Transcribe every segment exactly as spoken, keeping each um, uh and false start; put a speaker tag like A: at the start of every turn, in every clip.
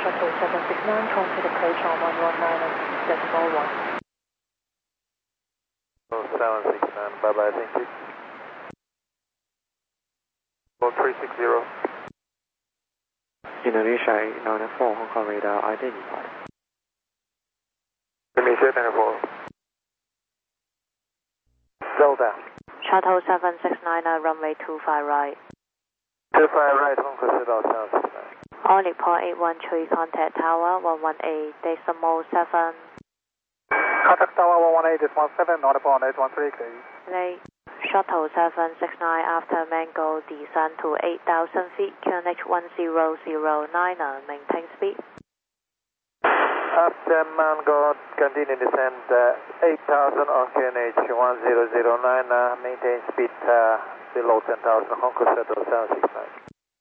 A: Shuttle seven six nine, contact approach on one one nine decimal one.
B: Oh, seven six nine, bye bye, thank you. four three six zero.
C: Indonesia eight nine four, Hong Kong radar identified.
B: Indonesia nine four. Zelda.
A: Shuttle seven six nine, uh, runway two five right.
B: two five right, Hong Kong Citadel seven six nine.
A: All Nippon eight one three, contact tower one one eight decimal seven.
B: Contact tower one one eight decimal seven, not upon eight one three, please.
A: Late. Shuttle seven six nine, after Mango, descend to eight thousand feet, Q N H one zero zero nine, uh, maintain speed.
B: After Mango, continue descend uh, eight thousand on Q N H one zero zero nine, uh, maintain speed uh, below ten thousand, Hong Kong Citadel seven six nine.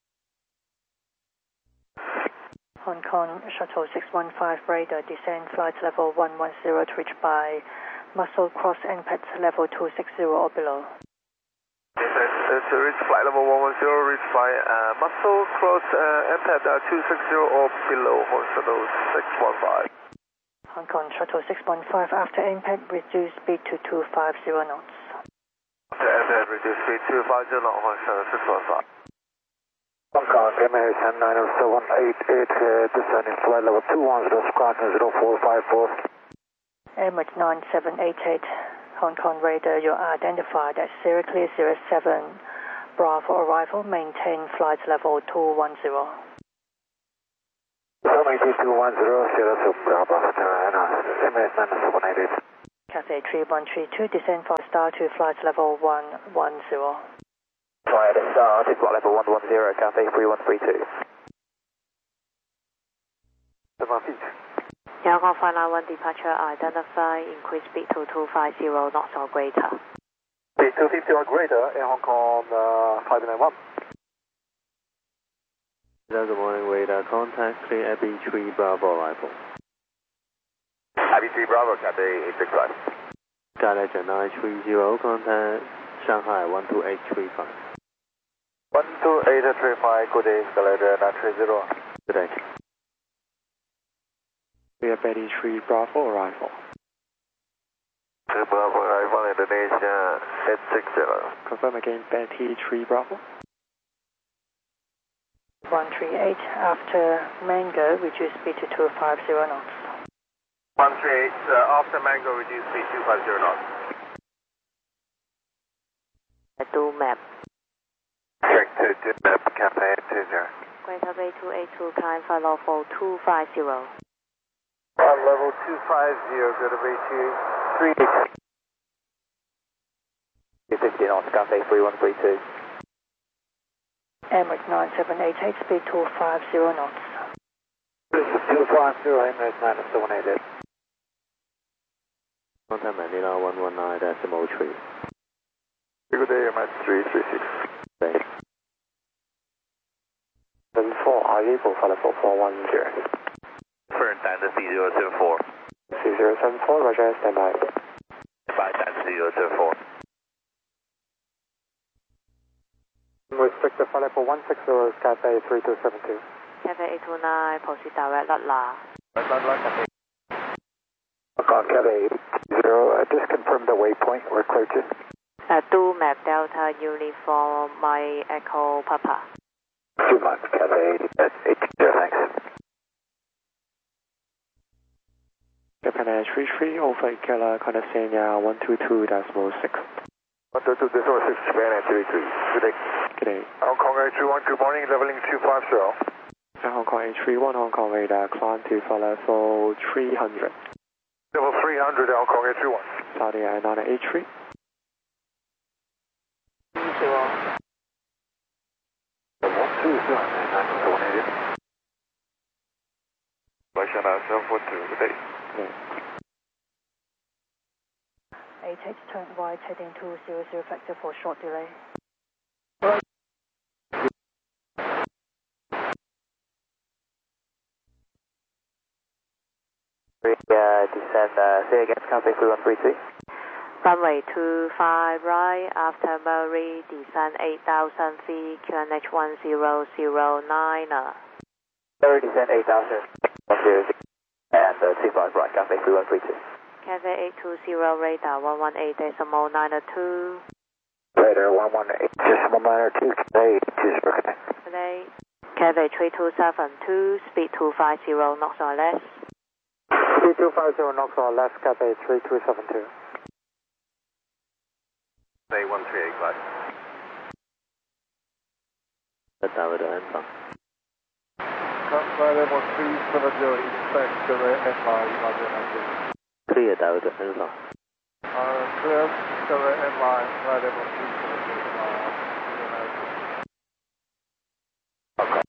A: Hong Kong Shuttle six one five, radar descend flight level one one zero to reach by Muscle Cross impact level two six zero or below.
B: Descend to reach flight level one one zero, reach by uh, Muscle Cross uh, impact uh, two six zero or below, Hong Kong Shuttle six one five.
A: Hong Kong Shuttle six one five, after impact reduce speed to two five zero knots.
B: After impact reduce speed two five zero knots, Hong Kong Shuttle six one five. Hong Kong M H nine oh seven eight eight, uh, descending flight level two one zero, squawk zero four five four.
A: M H nine seven eight eight, Hong Kong radar, you are identified as Sierra Clear zero seven, Bravo arrival, maintain flight level two one zero.
B: Maintain two one zero, Sierra seven, Bravo, M H nine seven eight eight.
A: Cathay three one three two, descend for star to flight level one one zero.
B: Flight star to flight level one one zero, Cathay three one three two. seven feet.
A: Yangon five nine one departure, identify, increase speed to two five zero knots or greater.
B: Speed two fifty or greater in Hong Kong uh, five nine one.
C: Good morning, radar contact, clear Abbey three Bravo arrival.
B: Abbey three Bravo, Cathay eight six five.
C: Direction nine three zero, contact Shanghai one two eight three five.
B: one two eight three five, good day, escalator nine three zero.
C: Good day. We are Betty three Bravo arrival.
B: three Bravo arrival, Indonesia eight six zero.
C: Confirm again, Betty three Bravo.
A: one three eight, after Mango, reduce speed to two five zero knots.
B: one three eight, uh, after Mango, reduce speed two five zero knots.
A: Do map.
B: Check to do map, Cathay two zero.
A: Greater Bay two eight two, climb flight level two five zero.
B: On level two five zero, Greater Bay two three eight. two fifty knots, Cathay three one three two.
A: M H nine seven eight eight, speed two five zero knots.
B: two five zero, M H nine seven eight eight.
C: Contact Manila one one nine decimal three.
B: Good day, M H three three six.
C: Thanks.
B: seven four, are you able for level four one zero? Current time to C zero seven four. C zero seven four, Roger, stand by. By time C zero seven four. Restrict the flight level one six zero, Cathay three two seven two.
A: Cathay eight two nine, proceed direct Latla.
B: Cathay. Cathay zero, uh, just confirm the waypoint, we're clear to.
A: Uh, do map Delta Uniform, my Echo Papa.
B: Two months, Cathay at eight zero, thanks.
C: Japan Air three three, over Kela, contact Sanya one two two decimal six.
B: one two two decimal six, Japan Air three three. Good day.
C: Good day.
B: Hong Kong Air three one, good morning, leveling two five zero.
C: Hong Kong eight three one, Hong Kong radar, climb to flight level three hundred.
B: Level three hundred, Hong Kong Air three one.
C: Saudi Air nine eight three.
A: Zero.
B: one two zero nine seven eight eight. Malaysia nine seven four two, good day.
C: Yeah.
A: eight eight, turn right, heading two zero zero, factor for short delay.
B: Uh, descend, uh, say again, Cathay three one three two.
A: Runway two five right, after Murray, descend eight thousand feet, Q N H one zero zero nine.
B: Air descent eight thousand. one zero and uh, two five right, Cathay three one three two.
A: Cathay eight two zero, radar one one eight decimal nine two.
B: Radar one one eight decimal nine two, Cathay two zero connect.
A: Play. Cathay three two seven two, speed two five zero knots or less.
B: Speed two five zero knots or less, Cathay three two seven two. Cathay one three eight five.
C: Tower to Alpha.
B: Contact level three seven zero, expect the Alpha United.
C: Clear Tower to Alpha.
B: Uh, clear the Alpha level three seven zero. Okay.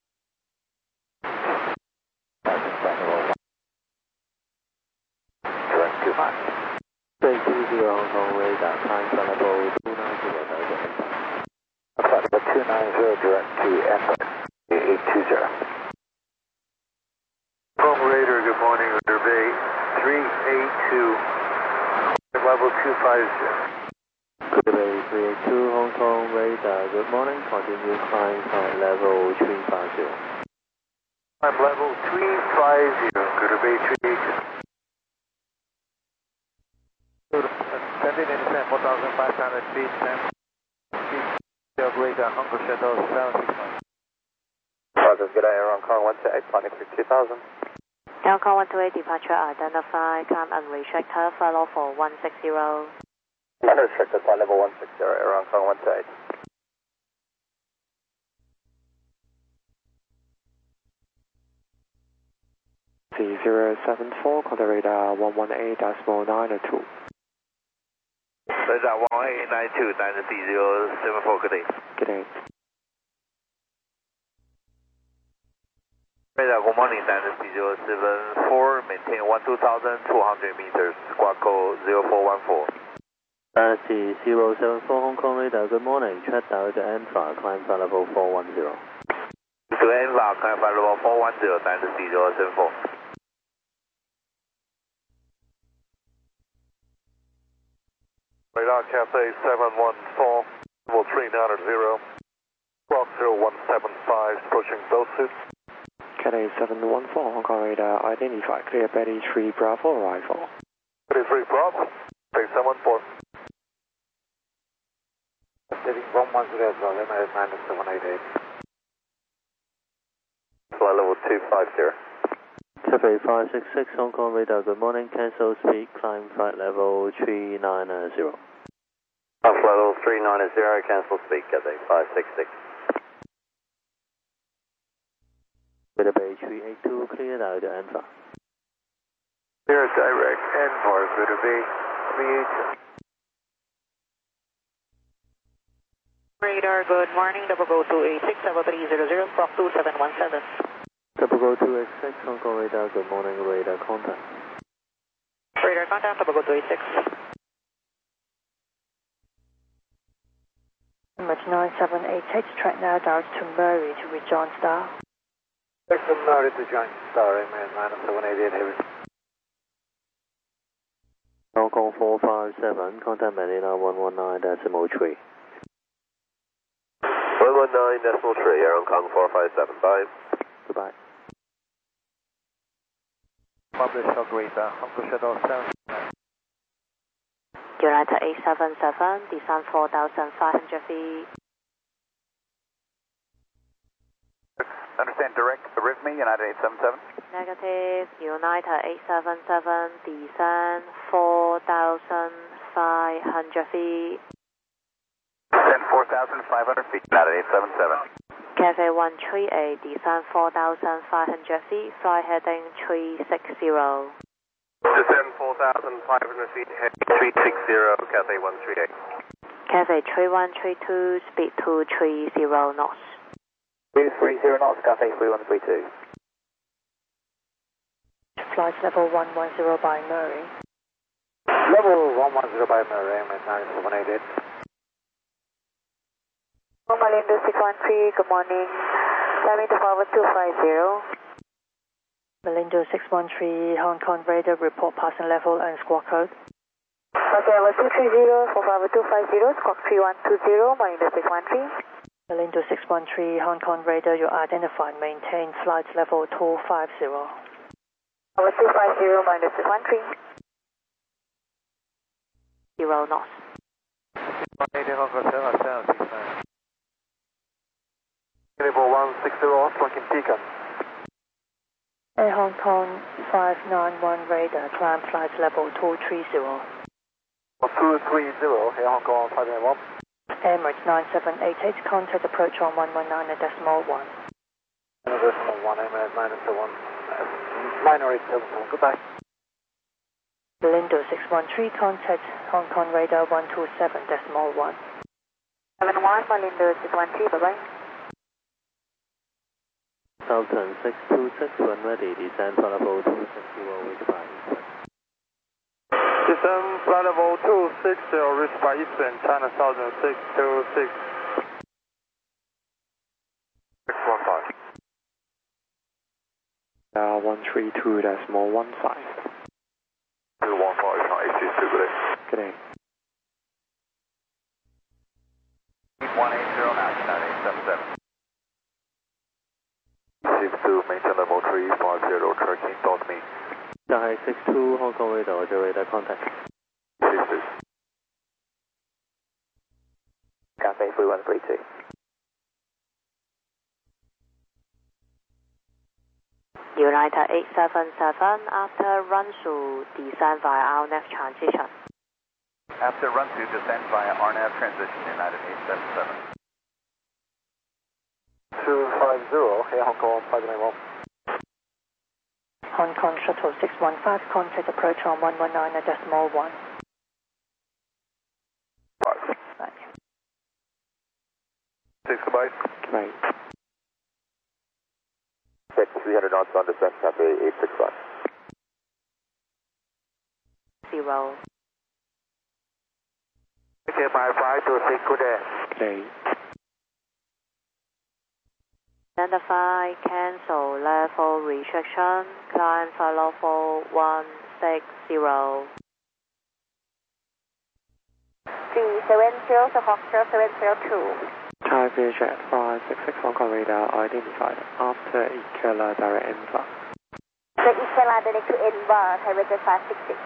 B: Direct two five.
C: three two zero Hong Kong radar, climb level two nine zero Tower to Alpha.
B: Level two nine zero direct to Alpha eight two zero. Home Raider, good morning, Raider Bay three eight two, level two five zero.
C: Good Bay three eight two Hong Kong radar, good morning, continue climb flight level three five zero.
B: Climb level three five zero, Good Bay three eight two. Descending in descent one thousand five hundred feet, radar, Hong Shuttle seven six nine. Roger, good day, Hong Kong one two eight, flying through two thousand.
A: Hong Kong one two eight, departure identify, climb unrestricted, flight level for one six zero.
B: Unrestricted, flight level one six zero, Hong Kong one two eight.
C: zero seven four, contact radar one one eight decimal nine two.
B: Radar one one eight nine two, nine zero seven four, good day.
C: Good day.
B: Radar, good morning, nine zero seven four, maintain one two thousand two hundred meters, squawk code zero four one four.
C: Dynasty zero seven four Hong Kong radar, good morning, track Tower to Alpha, climb flight level four one zero.
B: To Alpha, climb flight level four one zero, Dynasty zero seven four. Radar Cathay seven one four, level three nine zero, squawk zero one seven five, approaching Belsuit.
C: Cathay seven one four Hong Kong radar, identify, clear Betty three Bravo arrival.
B: Betty three Bravo, Cathay seven one four. Heading one one zero as well, M A minus seven eight eight. Flight level two five zero.
C: Cathay five six six Hong Kong radar, good morning, cancel speed, climb flight level three nine zero.
B: Flight level three nine zero, cancel speed, Cathay five six six.
C: Good Bay three eight two, clear out to Alpha.
B: Clear direct N for Good Bay three eight two.
A: Radar, good morning, double go two eight six, level three zero zero, squawk two seven one seven.
C: Double go two eight six Hong Kong radar, good morning, radar contact.
A: Radar contact, double go two eight six. Image nine seven eight eight, track now direct to Murray to rejoin Star.
B: Direct to Murray to join Star, M A minus seven eight eight, heavy.
C: Hong Kong four five seven, contact Manila one one nine decimal three.
B: one one nine decimal three, Hong Kong four five seven, bye.
C: Goodbye.
B: Publish log radar, Hong Kong Shuttle seven six nine.
A: United eight seven seven, descend four thousand five hundred feet.
B: Understand direct, arrhythmia, United eight seven seven.
A: Negative, United eight seven seven, descend four thousand five hundred feet.
B: Descend four thousand five hundred feet, United eight seven seven.
A: Cathay one three eight, descend four thousand five hundred feet, fly heading three six zero.
B: Descend four thousand five hundred feet, heading three six zero, Cathay one three eight.
A: Cathay three one three two, speed two three zero knots.
B: two three zero knots, Cathay three one three two.
A: Flight level one one zero by Murray.
B: Level one one zero by Murray, M A nine seven eight eight.
A: Malindo six one three, good morning. Climbing to forward two five zero. Malindo six one three, Hong Kong radar, report passing level and squawk code. Okay, level two three zero, for forward two five zero, squawk three one two zero, Malindo six one three. Galindo six one three, Hong Kong radar, you identified, maintain flight level two five zero.
D: Over two five zero, minus six one three. Zero knots.
B: Level one six zero, tracking Beacon.
A: Air Hong Kong five nine one radar, climb flight level two three zero.
B: two three zero, Air Hong Kong five nine one.
A: Emirates nine seven eight eight, contact approach on one one nine decimal one.
B: Decimal one, Emirates nine seven one, nine eight seven seven, goodbye.
A: Galindo six one three, contact Hong Kong radar one two seven decimal one.
D: seven one, Galindo six one three, bye bye.
C: Southern six two six, when ready, descend for level two six zero with five.
E: Descend flight level two six zero, reach by Eastern, China Southern six two six.
B: six one five.
E: Uh, one three two decimal one five.
B: two one five, not eight two two, good day.
E: Good day.
B: one eight zero, nine eight seven seven. six two, maintain level three five zero, tracking dot me.
C: Shanghai six two, Hong Kong radar, Roger radar contact.
B: six two.
C: Cafe three one three two.
D: United eight seven seven, after run through, descend via R N F transition.
B: After run through, descend via R N F transition, United eight seven seven. two five zero, Air Hong Kong five nine one.
A: Hong Kong shuttle six one five, contact approach on one one nine decimal one.
B: five.
A: Right.
B: six, goodbye.
E: Goodbye.
B: Check three hundred knots on descent, Cafe eight six five.
D: Zero.
B: Okay, my five to six, good day.
E: Good day.
D: Identify, cancel, level restriction, climb for level one six zero. three seven zero, so Foxtrot seven zero two.
E: Thai Vietjet five six six, Hong Kong radar identified after Ikela direct Enva.
D: The Ikela direct to Enva, Thai Vietjet five six six.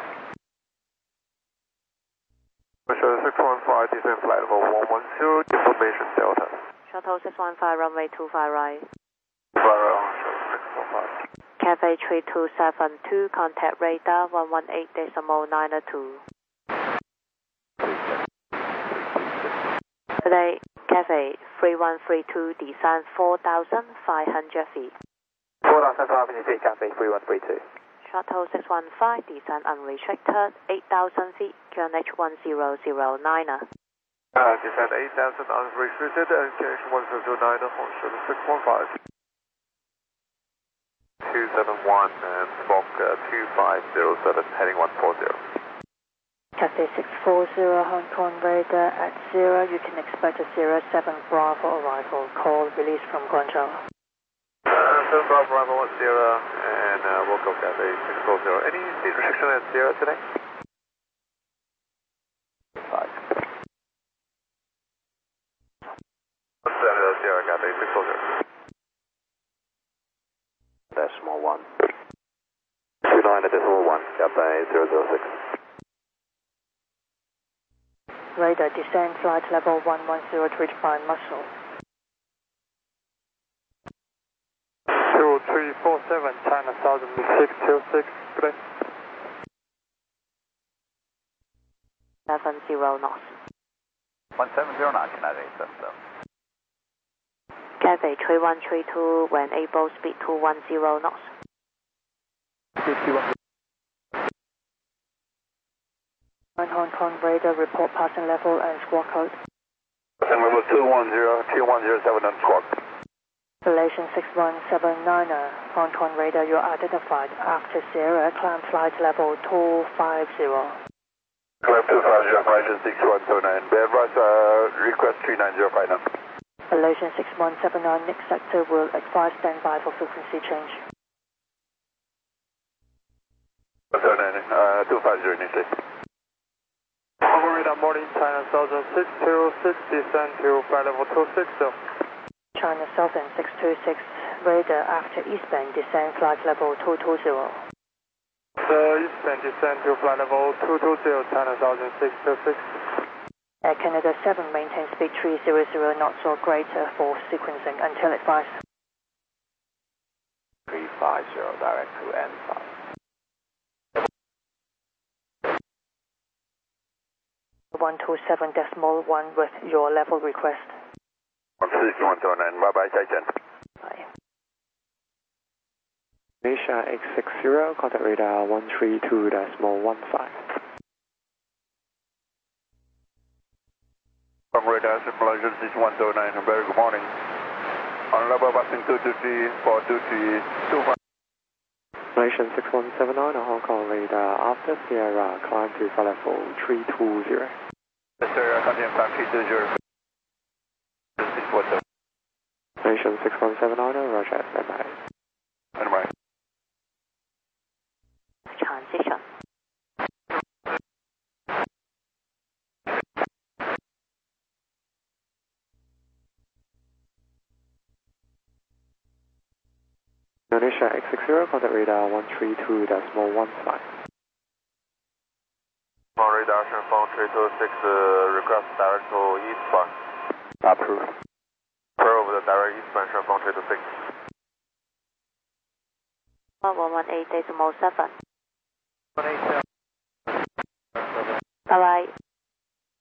B: Shuttle six one five, descend flight level one one zero, information Delta.
D: Shuttle six one five, runway two five right.
B: Barrow, shuttle six one five.
D: Cafe three two seven two, contact radar one one eight decimal nine two. Today, Cafe three one three two, descend four thousand five hundred feet.
B: four thousand five hundred feet, Cafe three one three two.
D: Shuttle six one five, descend unrestricted, eight thousand feet, Q N H one zero zero nine.
B: Uh, descend eight thousand unrestricted, and Q N H one zero zero nine, Hong Shuttle six one five. two seven one, and Spock uh, two five zero seven, heading one four zero.
A: Cathay six four zero, Hong Kong radar at zero, you can expect a zero seven Bravo arrival, call released from Guangzhou.
B: Uh, seven Bravo arrival at zero, and uh, we'll go Cathay six four zero. Any seat restriction at zero today? five. Seven zero, Cathay six four zero. Decimal one. two nine decimal one, Cathay zero zero six.
A: Radar descend flight level one one zero to reach by muscle.
E: two three four seven, China Southern six two six, good day.
D: seven zero knots.
B: one seven zero knots, United eight seven seven.
D: Cafe three one three two, when able, speed two one zero knots.
A: Hong Kong radar, report passing level and squawk code.
B: And level two one zero, two one zero seven on squawk.
A: Relation six one seven nine, Hong Kong radar, you are identified after Sierra, climb flight level two five zero.
B: Climb two five zero, operation six one seven nine. Be advised, uh, request three nine zero five now.
A: Relation six one seven nine, next sector will advise standby for frequency change.
B: seven nine, uh, two five zero initially.
E: Hong Kong radar morning, China Southern six two six, descend to flight level two six zero.
A: China Southern six two six, radar after eastbound, descend flight level two two zero.
E: The eastbound descend to flight level two two zero, China Southern six two six.
A: Air Canada seven, maintain speed three hundred knots or greater for sequencing until advised.
C: three five zero, direct to N five.
A: one two seven decimal one with your level request.
B: one two one two nine, bye bye, 再见。
A: Bye.
E: Malaysia X six zero, contact radar one three two decimal one five.
B: From radar simulation six one two nine, very good morning. On level passing two two three, four two three, two five.
E: Malaysian six one seven nine on Hong Kong radar after Sierra, climb to flight level three two zero.
B: Sierra, continue climb three two zero. six one seven.
E: Malaysian six one seven nine, Roger, standby.
B: Standby.
D: Transition.
E: Indonesia X six zero, contact radar one three two decimal one five.
B: On radar, phone three two six, uh, request direct to eastbound.
E: Approved.
B: Approve the direct eastbound, phone three two six.
D: one one one eight decimal seven.
B: one eight seven.
D: Bye bye.